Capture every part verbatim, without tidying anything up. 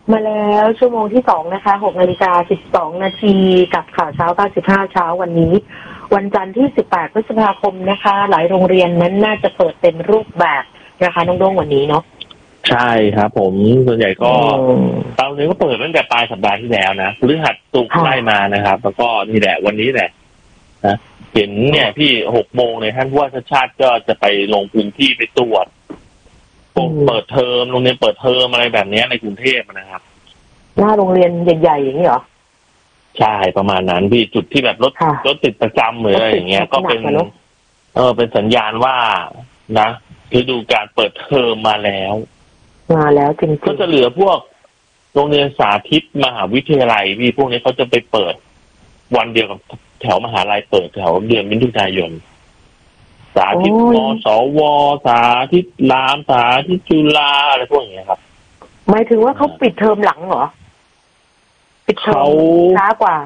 มาแล้วชั่วโมงที่สองนะคะหกนาฬิกาสิบสองนาทีกับข่าวเช้าเก้าสิบห้าเช้าวันนี้วันจันทร์ที่สิบแปดพฤษภาคมนะคะหลายโรงเรียนนั้นน่าจะเปิดเต็มรูปแบบนะคะน้องโด่งวันนี้เนาะใช่ครับผมส่วนใหญ่ก็ตอนนี้ก็เปิดตั้งแต่ปลายสัปดาห์ที่แล้วนะพฤหัสศุกร์ไล่มานะครับแล้วก็นี่แหละวันนี้แหละนะเห็นเนี่ยพี่หกโมงเนี่ยท่านผู้ว่าชาติชาติก็จะไปลงพื้นที่ไปตรวจเปิดเทอมโรงเรียนเปิดเทอมอะไรแบบนี้ในกรุงเทพนะครับหน้าโรงเรียนใหญ่ๆอย่างนี้เหรอใช่ประมาณนั้นพี่จุดที่แบบรถรถติดประจำหรืออะไรอย่างเงี้ยก็เป็นเออเป็นสัญญาณว่านะฤดูการเปิดเทอมมาแล้วมาแล้วจริงๆก็จะเหลือพวกโรงเรียนสาธิตมหาวิทยาลัยพี่พวกนี้เขาจะไปเปิดวันเดียวกับแถวมหาลัยเปิดแถวเดือนมิถุนายนสาธิตมสวสาธิตรามสาธิตจุฬาอะไรพวกนี้ครับหมายถึงว่าเขาปิดเทอมหลังเหรอปิดเทอมช้ากว่า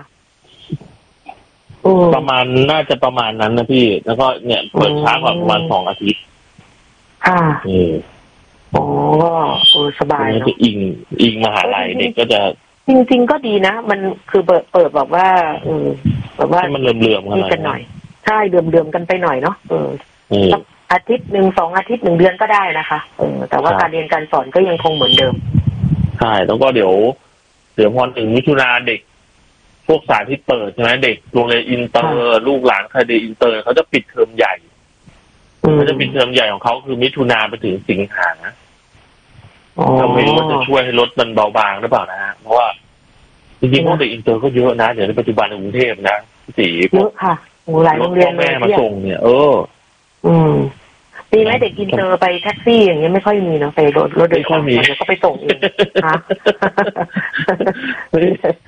ประมาณน่าจะประมาณนั้นนะพี่แล้วก็เนี่ยเปิดช้ากว่าประมาณสองอาทิตย์ค่ะอืมอ๋อเออสบายเนาะอิงอิงมหาลัยเด็กก็จะจริงๆก็ดีนะมันคือเปิดเปิดแบบว่าเออแบบว่ามันเลื่อมๆกันหน่อยใช่เลื่อมๆกันไปหน่อยเนาะเอออาทิตย์หนึ่งสองอาทิตย์หนึ่งเดือนก็ได้นะคะเออแต่ว่าการเรียนการสอนก็ยังคงเหมือนเดิมใช่แล้วก็เดี๋ยวเดี๋ยวพอถึงมิถุนาเด็กพวกสาธิตเปิดใช่ไหมเด็กโรงเรียนอินเตอร์ลูกหลานใครเรียนอินเตอร์เขาจะปิดเทอมใหญ่เขาจะปิดเทอมใหญ่ของเขาคือมิถุนาไปถึงสิงหาเราไม่รู้ว่าจะช่วยให้ลดมันเบาบางหรือเปล่านะฮะเพราะว่าจริงๆพวกเด็กอินเตอร์ก็เยอะนะเดี๋ยวในปัจจุบันในกรุงเทพนะสีเยอะค่ะหลายโรงเรียนแม่มาส่งเนี่ยเอออืมมีไหมเด็กอินเตอร์ไปแท็กซี่อย่างเงี้ยไม่ค่อยมีเนาะไปรถรถโดยสารก็ไปส่งเองฮะ